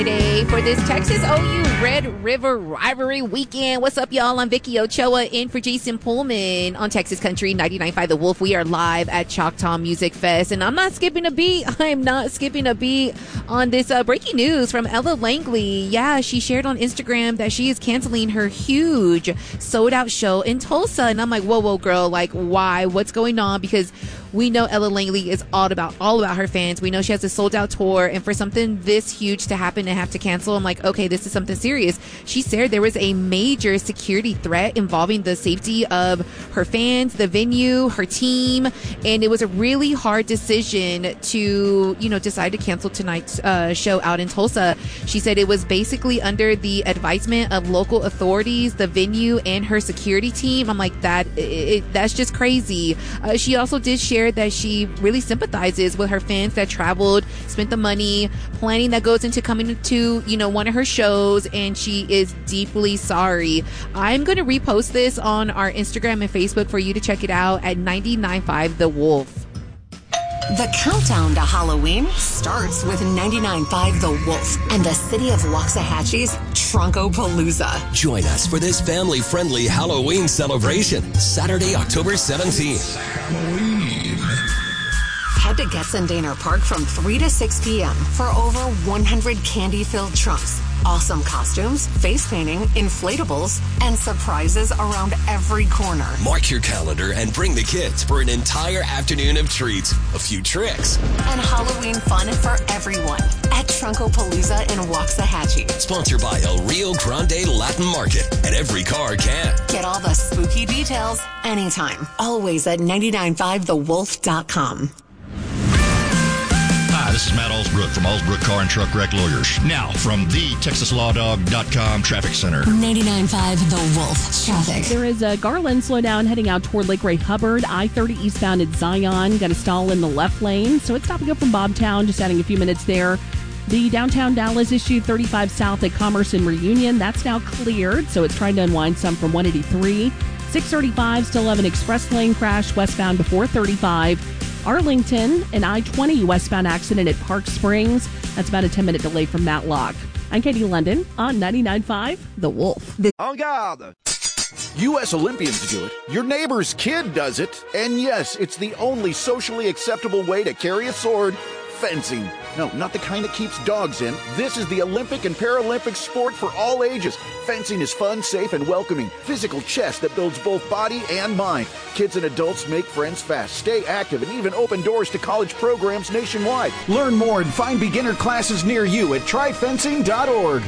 Today for this Texas OU Red River Rivalry weekend. What's up, y'all? I'm Vicky Ochoa in for Jason Pullman on Texas Country 99.5 The Wolf. We are live at Choctaw Music Fest, and I'm not skipping a beat. I'm not skipping a beat on this breaking news from Ella Langley. Yeah, she shared on Instagram that she is canceling her huge sold-out show in Tulsa, and I'm like, whoa, girl, like, why? What's going on? Because we know Ella Langley is all about her fans. We know she has a sold-out tour, and for something this huge to happen and have to cancel, I'm like, okay, this is something serious. She said there was a major security threat involving the safety of her fans, the venue, her team, and it was a really hard decision to, decide to cancel tonight's show out in Tulsa. She said it was basically under the advisement of local authorities, the venue, and her security team. I'm like, that's just crazy. She also did share that she really sympathizes with her fans that traveled, spent the money, planning that goes into coming to, one of her shows, and she is deeply sorry. I'm going to repost this on our Instagram and Facebook for you to check it out at 99.5 The Wolf. The countdown to Halloween starts with 99.5 The Wolf and the city of Waxahachie's Trunkopalooza. Join us for this family-friendly Halloween celebration, Saturday, October 17th. Head to Getzendaner Park from 3 to 6 p.m. for over 100 candy-filled trunks, awesome costumes, face painting, inflatables, and surprises around every corner. Mark your calendar and bring the kids for an entire afternoon of treats, a few tricks, and Halloween fun for everyone at Trunkopalooza in Waxahachie. Sponsored by El Rio Grande Latin Market, and every car can. Get all the spooky details anytime, always at 995thewolf.com. Hi, this is Matt Allsbrook from Allsbrook Car and Truck Wreck Lawyers. Now, from the TexasLawDog.com Traffic Center. 99.5 The Wolf Traffic. There is a Garland slowdown heading out toward Lake Ray Hubbard. I-30 eastbound at Zion. Got a stall in the left lane, so it's stopping up from Bobtown, just adding a few minutes there. The downtown Dallas issue 35 south at Commerce and Reunion. That's now cleared, so it's trying to unwind some from 183. 635 still have an express lane crash westbound before 35. Arlington, an I-20 westbound accident at Park Springs. That's about a 10-minute delay from Matlock. I'm Katie London on 99.5 The Wolf. En garde! U.S. Olympians do it. Your neighbor's kid does it. And yes, it's the only socially acceptable way to carry a sword. Fencing. No, not the kind that keeps dogs in. This is the Olympic and Paralympic sport for all ages. Fencing is fun, safe, and welcoming. Physical chess that builds both body and mind. Kids and adults make friends fast, stay active, and even open doors to college programs nationwide. Learn more and find beginner classes near you at tryfencing.org.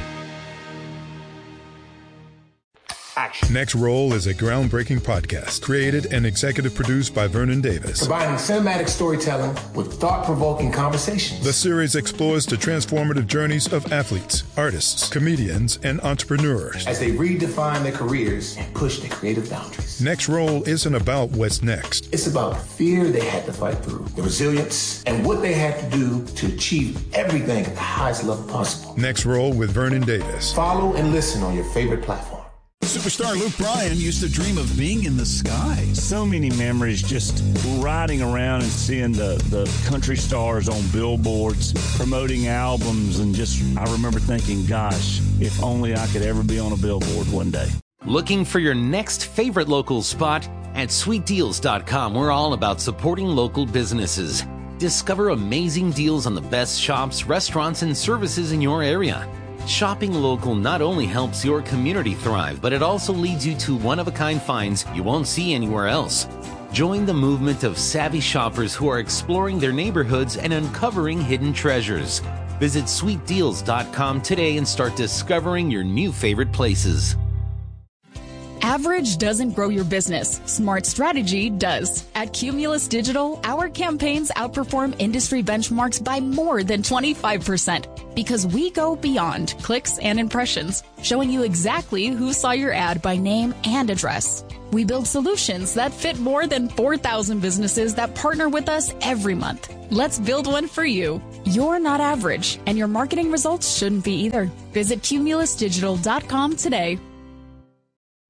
Action. Next Roll is a groundbreaking podcast created and executive produced by Vernon Davis. Combining cinematic storytelling with thought-provoking conversations. The series explores the transformative journeys of athletes, artists, comedians, and entrepreneurs as they redefine their careers and push their creative boundaries. Next Roll isn't about what's next. It's about the fear they had to fight through, the resilience, and what they had to do to achieve everything at the highest level possible. Next Roll with Vernon Davis. Follow and listen on your favorite platform. Superstar Luke Bryan used to dream of being in the sky. So many memories just riding around and seeing the country stars on billboards promoting albums, and I remember thinking, gosh, if only I could ever be on a billboard one day. Looking for your next favorite local spot? At sweetdeals.com, we're all about supporting local businesses. Discover amazing deals on the best shops, restaurants, and services in your area. Shopping local not only helps your community thrive, but it also leads you to one-of-a-kind finds you won't see anywhere else. Join the movement of savvy shoppers who are exploring their neighborhoods and uncovering hidden treasures. Visit sweetdeals.com today and start discovering your new favorite places. Average doesn't grow your business. Smart strategy does. At Cumulus Digital, our campaigns outperform industry benchmarks by more than 25% because we go beyond clicks and impressions, showing you exactly who saw your ad by name and address. We build solutions that fit more than 4,000 businesses that partner with us every month. Let's build one for you. You're not average, and your marketing results shouldn't be either. Visit cumulusdigital.com today.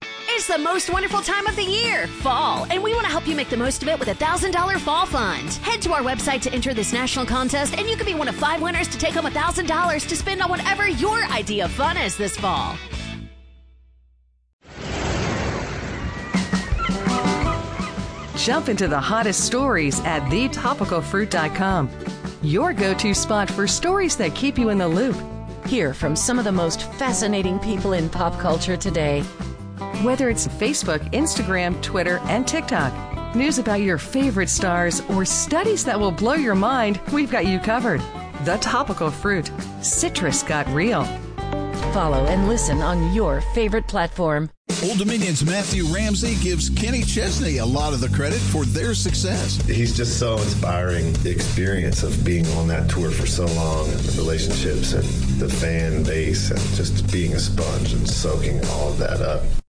It's the most wonderful time of the year, fall, and we want to help you make the most of it with a $1,000 fall fund. Head to our website to enter this national contest, and you could be one of 5 winners to take home $1,000 to spend on whatever your idea of fun is this fall. Jump into the hottest stories at thetopicalfruit.com. Your go-to spot for stories that keep you in the loop. Hear from some of the most fascinating people in pop culture today. Whether it's Facebook, Instagram, Twitter, and TikTok, news about your favorite stars, or studies that will blow your mind, we've got you covered. The Topical Fruit. Citrus got real. Follow and listen on your favorite platform. Old Dominion's Matthew Ramsey gives Kenny Chesney a lot of the credit for their success. He's just so inspiring, the experience of being on that tour for so long, and the relationships and the fan base, and just being a sponge and soaking all of that up.